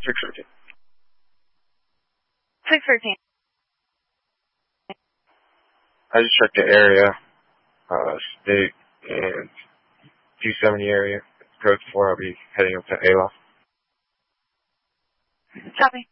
613. 613. I just checked the area, state, and 270 area. Code 4, I'll be heading up to Aloft. Copy.